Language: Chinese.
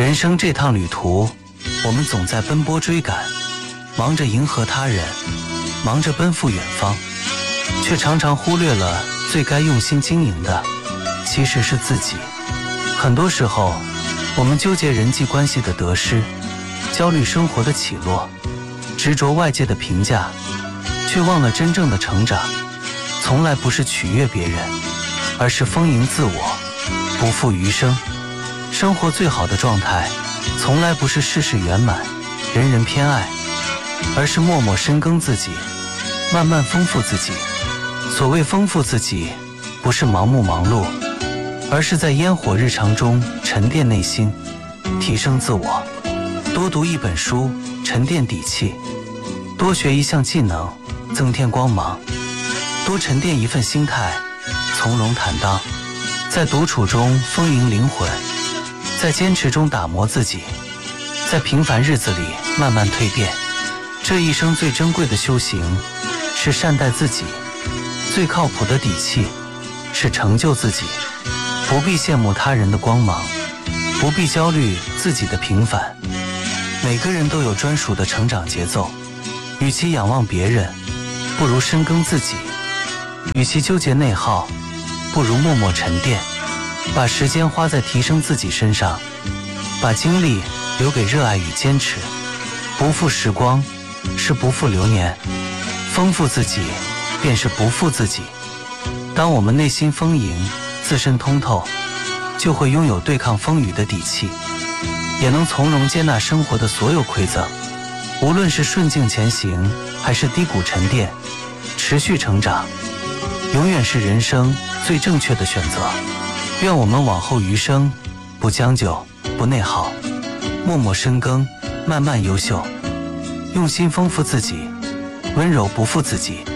人生这趟旅途，我们总在奔波追赶，忙着迎合他人，忙着奔赴远方，却常常忽略了最该用心经营的其实是自己。很多时候，我们纠结人际关系的得失，焦虑生活的起落，执着外界的评价，却忘了真正的成长从来不是取悦别人，而是丰盈自我，不负余生。生活最好的状态从来不是事事圆满，人人偏爱，而是默默深耕自己，慢慢丰富自己。所谓丰富自己，不是盲目忙碌，而是在烟火日常中沉淀内心，提升自我。多读一本书，沉淀底气；多学一项技能，增添光芒；多沉淀一份心态，从容坦荡。在独处中丰盈灵魂，在坚持中打磨自己，在平凡日子里慢慢蜕变。这一生最珍贵的修行是善待自己，最靠谱的底气是成就自己。不必羡慕他人的光芒，不必焦虑自己的平凡。每个人都有专属的成长节奏，与其仰望别人，不如深耕自己；与其纠结内耗，不如默默沉淀。把时间花在提升自己身上，把精力留给热爱与坚持。不负时光，是不负流年；丰富自己，便是不负自己。当我们内心丰盈，自身通透，就会拥有对抗风雨的底气，也能从容接纳生活的所有馈赠。无论是顺境前行，还是低谷沉淀，持续成长，永远是人生最正确的选择。愿我们往后余生，不将就，不内耗，默默深耕，慢慢优秀，用心丰富自己，温柔不负自己。